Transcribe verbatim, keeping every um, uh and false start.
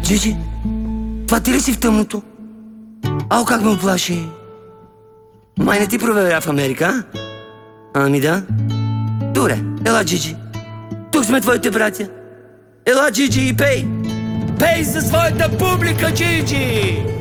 Джиджи, това ти ли си в тъмното? Ау, как ме оплаши. Май не ти проверя в Америка, а? Ами да. Добре, ела, Джиджи. Тук сме твоите братя. Ела, Джиджи, и пей. Пей за своята публика, Джиджи!